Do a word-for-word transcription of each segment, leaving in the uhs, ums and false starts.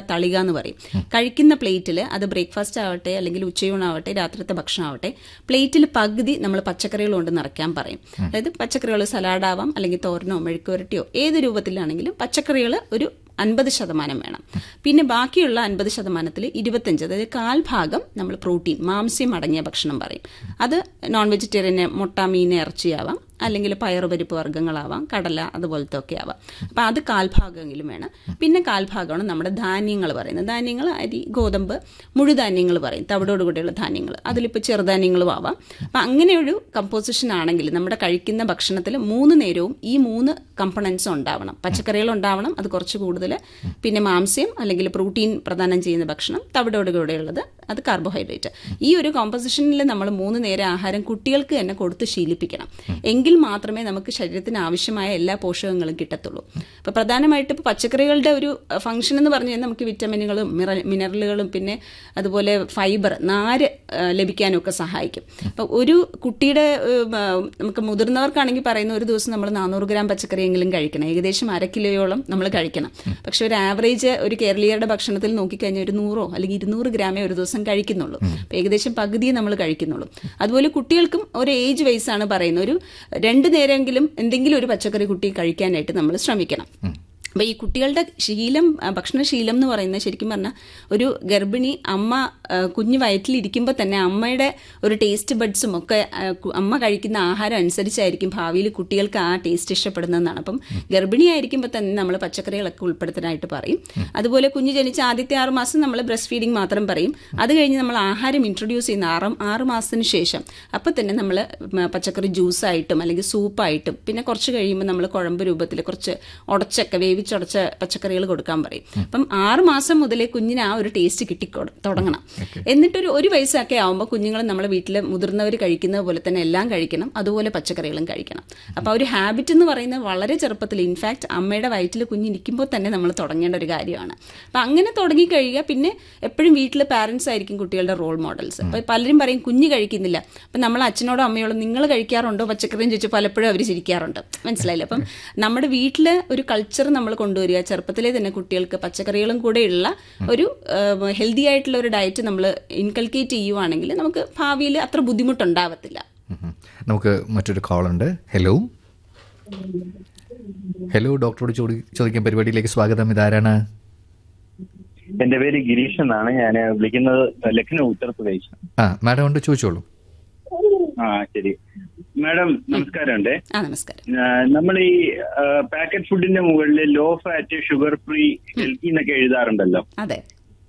തളിക എന്ന് പറയും. കഴിക്കുന്ന പ്ലേറ്റിൽ അത് ബ്രേക്ക്ഫാസ്റ്റ് ആവട്ടെ അല്ലെങ്കിൽ ഉച്ചയൂണാവട്ടെ രാത്രിത്തെ ഭക്ഷണമാവട്ടെ പ്ലേറ്റിൽ പകുതി നമ്മൾ പച്ചക്കറികൾ കൊണ്ട് നിറയ്ക്കാൻ പറയും. അതായത് പച്ചക്കറികൾ സലാഡാവാം അല്ലെങ്കിൽ തോരനോ മെഴുക്കുവരട്ടിയോ ഏത് രൂപത്തിലാണെങ്കിലും പച്ചക്കറികൾ ഒരു അൻപത് ശതമാനം വേണം. പിന്നെ ബാക്കിയുള്ള അൻപത് ശതമാനത്തിൽ ഇരുപത്തഞ്ച് അതായത് കാൽ ഭാഗം നമ്മൾ പ്രോട്ടീൻ മാംസ്യം അടങ്ങിയ ഭക്ഷണം പറയും. അത് നോൺ വെജിറ്റേറിയന് മുട്ട മീൻ ഇറച്ചിയാവാം അല്ലെങ്കിൽ പയറുപരിപ്പ് വർഗ്ഗങ്ങളാവാം കടല അതുപോലത്തെ ഒക്കെ ആവാം. അപ്പം അത് കാൽഭാഗമെങ്കിലും വേണം. പിന്നെ കാൽഭാഗമാണ് നമ്മുടെ ധാന്യങ്ങൾ പറയുന്നത്. ധാന്യങ്ങൾ അരി ഗോതമ്പ് മുഴുധാന്യങ്ങൾ പറയും തവിടോടുകൂടിയുള്ള ധാന്യങ്ങൾ. അതിലിപ്പോൾ ചെറുധാന്യങ്ങളും ആവാം. അപ്പം അങ്ങനെയൊരു കമ്പോസിഷൻ ആണെങ്കിൽ നമ്മുടെ കഴിക്കുന്ന ഭക്ഷണത്തിൽ മൂന്ന് നേരവും ഈ മൂന്ന് കമ്പണൻസും ഉണ്ടാവണം. പച്ചക്കറികൾ ഉണ്ടാവണം, അത് കുറച്ച് കൂടുതൽ. പിന്നെ മാംസ്യം അല്ലെങ്കിൽ പ്രോട്ടീൻ പ്രദാനം ചെയ്യുന്ന ഭക്ഷണം തവിടോടുകൂടെയുള്ളത് അത് കാർബോഹൈഡ്രേറ്റ്. ഈ ഒരു കോമ്പോസിഷനിൽ നമ്മൾ മൂന്ന് നേരം ആഹാരം കുട്ടികൾക്ക് തന്നെ കൊടുത്ത് ശീലിപ്പിക്കണം. എങ്കിൽ മാത്രമേ നമുക്ക് ശരീരത്തിന് ആവശ്യമായ എല്ലാ പോഷകങ്ങളും കിട്ടത്തുള്ളൂ. അപ്പോൾ പ്രധാനമായിട്ട് ഇപ്പോൾ പച്ചക്കറികളുടെ ഒരു ഫംഗ്ഷൻ എന്ന് പറഞ്ഞു കഴിഞ്ഞാൽ നമുക്ക് വിറ്റമിനുകളും മിനറലുകളും പിന്നെ അതുപോലെ ഫൈബർ നാര് ലഭിക്കാനൊക്കെ സഹായിക്കും. അപ്പോൾ ഒരു കുട്ടിയുടെ നമുക്ക് മുതിർന്നവർക്കാണെങ്കിൽ പറയുന്ന ഒരു ദിവസം നമ്മൾ നാനൂറ് ഗ്രാം പച്ചക്കറിയെങ്കിലും കഴിക്കണം. ഏകദേശം അര കിലോയോളം നമ്മൾ കഴിക്കണം. പക്ഷെ ഒരു ആവറേജ് ഒരു കേരളീയരുടെ ഭക്ഷണത്തിൽ നോക്കിക്കഴിഞ്ഞാൽ ഒരു നൂറോ അല്ലെങ്കിൽ ഇരുന്നൂറ് ഗ്രാമേ ഒരു ദിവസം കഴിക്കുന്നുള്ളൂ. അപ്പോൾ ഏകദേശം പകുതിയെ നമ്മൾ കഴിക്കുന്നുള്ളൂ. അതുപോലെ കുട്ടികൾക്കും ഒരു ഏജ് വൈസാണ് പറയുന്നത്. ഒരു രണ്ടു നേരമെങ്കിലും എന്തെങ്കിലും ഒരു പച്ചക്കറി കുട്ടി കഴിക്കാനായിട്ട് നമ്മൾ ശ്രമിക്കണം. അപ്പോൾ ഈ കുട്ടികളുടെ ശീലം ഭക്ഷണശീലം എന്ന് പറയുന്നത് ശരിക്കും പറഞ്ഞാൽ ഒരു ഗർഭിണി അമ്മ കുഞ്ഞ് വയറ്റിലിരിക്കുമ്പോൾ തന്നെ അമ്മയുടെ ഒരു ടേസ്റ്റ് ബഡ്സും ഒക്കെ അമ്മ കഴിക്കുന്ന ആഹാരം അനുസരിച്ചായിരിക്കും ഭാവിയിൽ കുട്ടികൾക്ക് ആ ടേസ്റ്റ് ഇഷ്ടപ്പെടുന്നതെന്നാണ്. അപ്പം ഗർഭിണിയായിരിക്കുമ്പോൾ തന്നെ നമ്മൾ പച്ചക്കറികളൊക്കെ ഉൾപ്പെടുത്താനായിട്ട് പറയും. അതുപോലെ കുഞ്ഞ് ജനിച്ച ആദ്യത്തെ ആറ് മാസം നമ്മൾ ബ്രസ്റ്റ് ഫീഡിങ് മാത്രം പറയും. അത് കഴിഞ്ഞ് നമ്മൾ ആഹാരം ഇൻട്രൊഡ്യൂസ് ചെയ്യുന്ന ആറ് ആറ് മാസത്തിന് ശേഷം അപ്പം തന്നെ നമ്മൾ പച്ചക്കറി ജ്യൂസായിട്ടും അല്ലെങ്കിൽ സൂപ്പായിട്ടും പിന്നെ കുറച്ച് കഴിയുമ്പോൾ നമ്മൾ കുഴമ്പ് രൂപത്തിൽ കുറച്ച് ഉടച്ചൊക്കെ വേവിച്ച് ഉടച്ച പച്ചക്കറികൾ കൊടുക്കാൻ പറയും. അപ്പം ആറ് മാസം മുതലേ കുഞ്ഞിന് ആ ഒരു ടേസ്റ്റ് കിട്ടി തുടങ്ങണം. എന്നിട്ടൊരു ഒരു വയസ്സൊക്കെ ആകുമ്പോൾ കുഞ്ഞുങ്ങൾ നമ്മളെ വീട്ടിൽ മുതിർന്നവർ കഴിക്കുന്നത് പോലെ തന്നെ എല്ലാം കഴിക്കണം, അതുപോലെ പച്ചക്കറികളും കഴിക്കണം. അപ്പോൾ ഒരു ഹാബിറ്റ് എന്ന് പറയുന്നത് വളരെ ചെറുപ്പത്തിൽ ഇൻഫാക്ട് അമ്മയുടെ വയറ്റിൽ കുഞ്ഞിരിക്കുമ്പോൾ തന്നെ നമ്മൾ തുടങ്ങേണ്ട ഒരു കാര്യമാണ്. അപ്പം അങ്ങനെ തുടങ്ങിക്കഴിയുക. പിന്നെ എപ്പോഴും വീട്ടിൽ പാരൻസ് ആയിരിക്കും കുട്ടികളുടെ റോൾ മോഡൽസ്. അപ്പോൾ പലരും പറയും കുഞ്ഞ് കഴിക്കുന്നില്ല. അപ്പം നമ്മൾ അച്ഛനോടോ അമ്മയോടോ നിങ്ങൾ കഴിക്കാറുണ്ടോ പച്ചക്കറിയും ചോദിച്ചു പലപ്പോഴും അവർ ചിരിക്കാറുണ്ട്. മനസ്സിലായില്ല? അപ്പം നമ്മുടെ വീട്ടിൽ ഒരു കൾച്ചർ നമ്മൾ കൊണ്ടുവരിക, ചെറുപ്പത്തിലെ തന്നെ കുട്ടികൾക്ക് പച്ചക്കറികളും കൂടെയുള്ള ഒരു ഹെൽത്തി ആയിട്ടുള്ള ഒരു ഡയറ്റ് നമ്മൾ ഇൻകൾക്കേറ്റ് ചെയ്യുവാണെങ്കിൽ നമുക്ക് ഭാവിയിൽ അത്ര ബുദ്ധിമുട്ടുണ്ടാവത്തില്ല. നമുക്ക് മറ്റൊരു കോളുണ്ട്. ഹലോ ഹലോ ഡോക്ടറോട് ചോദിക്കാൻ പരിപാടിയിലേക്ക് സ്വാഗതം. ഇതാരാണ്? എന്റെ പേര് ഗിരീഷ് എന്നാണ്. ഞാൻ വിളിക്കുന്നത് ലക്നൗ, ഉത്തർപ്രദേശ്. ആ മാഡം ഉണ്ട്, ചോദിച്ചോളൂ. ആ ശരി മാഡം, നമസ്കാരമുണ്ട്. നമ്മൾ ഈ പാക്കറ്റ് ഫുഡിന്റെ മുകളിൽ low fat sugar free healthy എന്നൊക്കെ എഴുതാറുണ്ടല്ലോ. അതെ.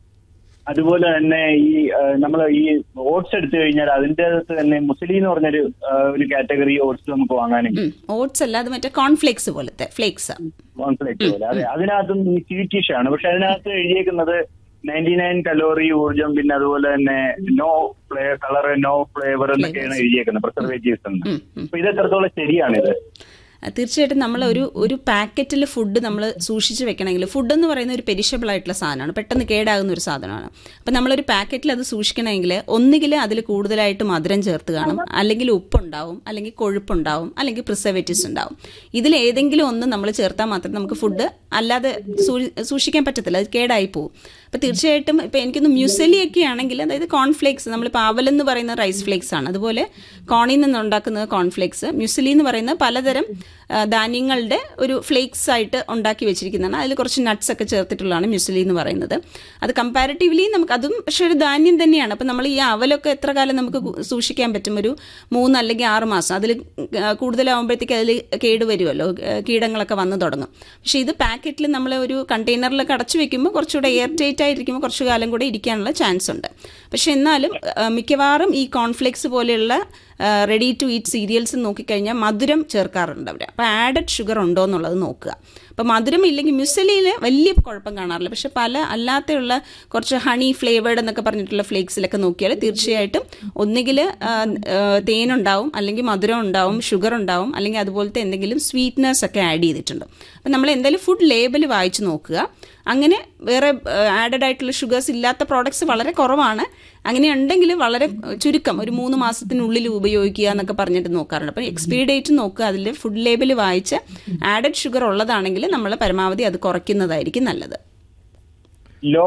അതുപോലെ തന്നെ ഈ നമ്മൾ ഈ ഓട്സ് എടുത്തു കഴിഞ്ഞാൽ അതിന്റെ അകത്ത് തന്നെ മുസ്ലി എന്ന് പറഞ്ഞൊരു ഒരു കാറ്റഗറി ഓട്സ് നമുക്ക് വാങ്ങാനുണ്ട്. ഓട്സ് അല്ല, അത് മറ്റേ കോൺഫ്ലേക്സ് പോലത്തെ ഫ്ലേക്സ്. കോൺഫ്ലേക്സ് പോലെ. അതെ, അതിനകത്തും സ്വീറ്റിഷ് ആണ്. പക്ഷെ അതിനകത്ത് എഴുതിയേക്കുന്നത് നയൻറ്റി നയൻ കലോറി ഊർജം, പിന്നെ അതുപോലെ തന്നെ നോ ഫ്ലേ കളർ നോ ഫ്ലേവർ എന്നൊക്കെയാണ് എഴുതിയേക്കുന്നത്, പ്രിസർവേറ്റീവ്സ് എന്ന്. അപ്പൊ ഇത് എത്രത്തോളം ശരിയാണിത്? തീർച്ചയായിട്ടും നമ്മൾ ഒരു ഒരു പാക്കറ്റിൽ ഫുഡ് നമ്മൾ സൂക്ഷിച്ച് വെക്കണമെങ്കിൽ, ഫുഡ് എന്ന് പറയുന്ന ഒരു പെരിഷബിൾ ആയിട്ടുള്ള സാധനമാണ്, പെട്ടെന്ന് കേടാകുന്ന ഒരു സാധനമാണ്. അപ്പം നമ്മളൊരു പാക്കറ്റിൽ അത് സൂക്ഷിക്കണമെങ്കിൽ ഒന്നുകിൽ അതിൽ കൂടുതലായിട്ട് മധുരം ചേർത്ത് കാണും, അല്ലെങ്കിൽ ഉപ്പുണ്ടാവും, അല്ലെങ്കിൽ കൊഴുപ്പുണ്ടാവും, അല്ലെങ്കിൽ പ്രിസർവേറ്റീവ്സ് ഉണ്ടാവും. ഇതിൽ ഏതെങ്കിലും ഒന്ന് നമ്മൾ ചേർത്താൽ മാത്രമേ നമുക്ക് ഫുഡ് അല്ലാതെ സൂക്ഷിക്കാൻ പറ്റത്തില്ല, അത് കേടായി പോകും. അപ്പോൾ തീർച്ചയായിട്ടും ഇപ്പോൾ എനിക്കൊന്ന് മ്യൂസലി ഒക്കെ ആണെങ്കിൽ, അതായത് കോൺഫ്ലേക്സ്, നമ്മളിപ്പോൾ അവലെന്ന് പറയുന്ന റൈസ് ഫ്ലേക്സ് ആണ്, അതുപോലെ കോണിൽ നിന്നുണ്ടാക്കുന്നത് കോൺഫ്ലേക്സ്. മ്യൂസലി എന്ന് പറയുന്നത് പലതരം ധാന്യങ്ങളുടെ ഒരു ഫ്ലേക്സ് ആയിട്ട് ഉണ്ടാക്കി വെച്ചിരിക്കുന്നതാണ്. അതിൽ കുറച്ച് നട്ട്സ് ഒക്കെ ചേർത്തിട്ടുള്ളതാണ് മ്യൂസലി എന്ന് പറയുന്നത്. അത് കമ്പാരിറ്റീവ്ലി നമുക്ക് അതും പക്ഷേ ഒരു ധാന്യം തന്നെയാണ്. അപ്പം നമ്മൾ ഈ അവലൊക്കെ എത്ര കാലം നമുക്ക് സൂക്ഷിക്കാൻ പറ്റും? ഒരു മൂന്ന് അല്ലെങ്കിൽ ആറ് മാസം. അതിൽ കൂടുതലാകുമ്പോഴത്തേക്ക് അതിൽ കേട് വരുമല്ലോ, കീടങ്ങളൊക്കെ വന്ന് തുടങ്ങും. പക്ഷേ ഇത് പാക്കറ്റിൽ നമ്മൾ ഒരു കണ്ടെയ്നറിലൊക്കെ അടച്ചു വെക്കുമ്പോൾ കുറച്ചുകൂടെ എയർ ടൈറ്റ് ആയിരിക്കുമ്പോൾ കുറച്ചു കാലം കൂടെ ഇരിക്കാനുള്ള ചാൻസ് ഉണ്ട്. പക്ഷെ എന്നാലും മിക്കവാറും ഈ കോൺഫ്ലേക്സ് പോലെയുള്ള റെഡി ടു ഈറ്റ് സീരിയൽസ് നോക്കിക്കഴിഞ്ഞാൽ മധുരം ചേർക്കാറുണ്ട് അവർ. അപ്പോൾ ആഡഡ് ഷുഗർ ഉണ്ടോ എന്നുള്ളത് നോക്കുക. അപ്പോൾ മധുരം ഇല്ലെങ്കിൽ മ്യൂസലിയിൽ വലിയ കുഴപ്പം കാണാറില്ല. പക്ഷെ പല അല്ലാതെയുള്ള കുറച്ച് ഹണി ഫ്ലേവേർഡ് എന്നൊക്കെ പറഞ്ഞിട്ടുള്ള ഫ്ലേക്സിലൊക്കെ നോക്കിയാൽ തീർച്ചയായിട്ടും ഒന്നുകിൽ തേനുണ്ടാവും, അല്ലെങ്കിൽ മധുരം ഉണ്ടാവും, ഷുഗർ ഉണ്ടാവും, അല്ലെങ്കിൽ അതുപോലത്തെ എന്തെങ്കിലും സ്വീറ്റ്നസ് ഒക്കെ ആഡ് ചെയ്തിട്ടുണ്ട്. അപ്പം നമ്മൾ എന്തായാലും ഫുഡ് ലേബൽ വായിച്ച് നോക്കുക. അങ്ങനെ വേറെ ആഡഡ് ആയിട്ടുള്ള ഷുഗേഴ്സ് ഇല്ലാത്ത പ്രോഡക്ട്സ് വളരെ കുറവാണ്. അങ്ങനെ ഉണ്ടെങ്കിൽ വളരെ ചുരുക്കം ഒരു മൂന്ന് മാസത്തിനുള്ളിൽ ഉപയോഗിക്കുക എന്നൊക്കെ പറഞ്ഞിട്ട് നോക്കാറുണ്ട്. അപ്പം എക്സ്പയറി ഡേറ്റ് നോക്കുക, അതിൽ ഫുഡ് ലേബൽ വായിച്ച് ആഡഡ് ഷുഗർ ഉള്ളതാണെങ്കിൽ നമ്മൾ പരമാവധി അത് കുറയ്ക്കുന്നതായിരിക്കും നല്ലത്.